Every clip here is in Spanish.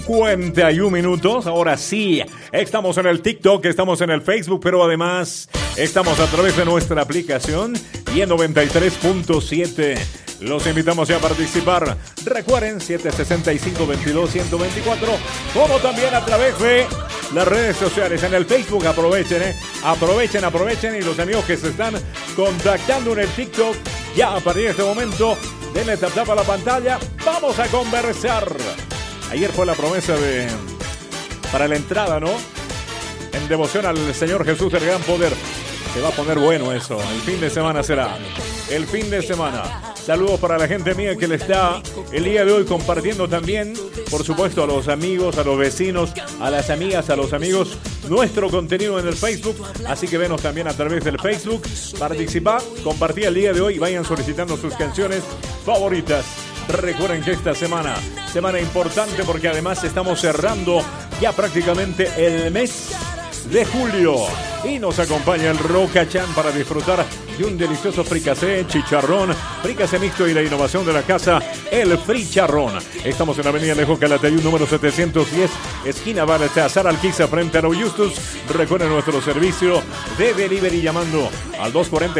51 minutos. Ahora sí, estamos en el TikTok, estamos en el Facebook, pero además estamos a través de nuestra aplicación y en 93.7. Los invitamos ya a participar. Recuerden, 765-22-124, como también a través de las redes sociales. En el Facebook aprovechen, aprovechen. Y los amigos que se están contactando en el TikTok, ya a partir de este momento, denle tap a la pantalla. Vamos a conversar. Ayer fue la promesa para la entrada, ¿no? En devoción al Señor Jesús, el gran poder. Se va a poner bueno eso. El fin de semana será. El fin de semana. Saludos para la gente mía que le está el día de hoy compartiendo también, por supuesto, a los amigos, a los vecinos, a las amigas, a los amigos, nuestro contenido en el Facebook. Así que venos también a través del Facebook. Participa, compartí el día de hoy y vayan solicitando sus canciones favoritas. Recuerden que esta semana importante porque además estamos cerrando ya prácticamente el mes de julio y nos acompaña el Rocachan para disfrutar de un delicioso fricasé, chicharrón, fricasé mixto y la innovación de la casa, el Fricharrón. Estamos en la avenida Alejo Calatayud, número 710, esquina Baltasar Alquiza, frente a Justus. Recuerden nuestro servicio de delivery llamando al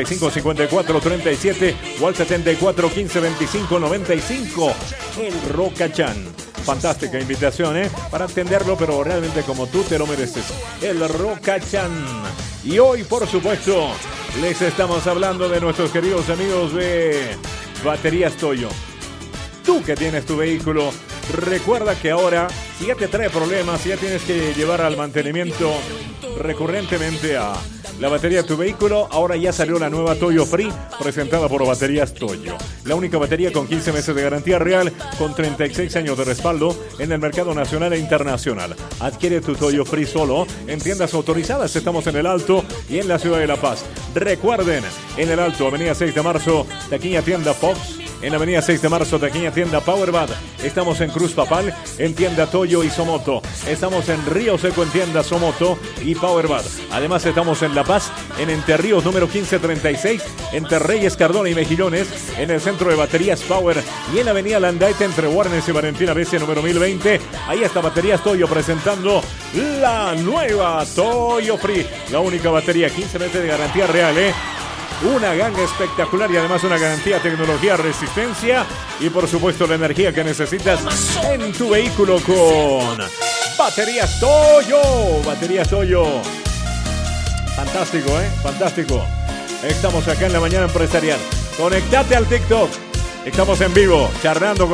245-5437 o al 74-15-25-95. El Rocachan. Fantástica invitación, para entenderlo, pero realmente como tú te lo mereces. El Rocachan. Y hoy, por supuesto, les estamos hablando de nuestros queridos amigos de Baterías Toyo. Tú que tienes tu vehículo, recuerda que ahora, si ya te trae problemas, si ya tienes que llevar al mantenimiento recurrentemente a la batería de tu vehículo, ahora ya salió la nueva Toyo Free, presentada por Baterías Toyo. La única batería con 15 meses de garantía real, con 36 años de respaldo en el mercado nacional e internacional. Adquiere tu Toyo Free solo en tiendas autorizadas. Estamos en El Alto y en la ciudad de La Paz. Recuerden, en El Alto, avenida 6 de marzo, taquilla tienda Fox. En avenida 6 de marzo, taquilla tienda Powerbad. Estamos en Cruz Papal, en tienda Toyo y Somoto. Estamos en Río Seco, en tienda Somoto y Powerbad. Además estamos en La Paz, en Entre Ríos número 1536, entre Reyes, Cardona y Mejillones, en el centro de Baterías Power y en la avenida Landaite entre Warnes y Valentina Becia número 1020. Ahí está Baterías Toyo presentando la nueva Toyo Free. La única batería, 15 meses de garantía real, Una ganga espectacular y además una garantía, tecnología, resistencia y por supuesto la energía que necesitas en tu vehículo con Baterías Toyo. Baterías Toyo. Fantástico, fantástico. Estamos acá en la mañana empresarial. Conectate al TikTok. Estamos en vivo, charlando con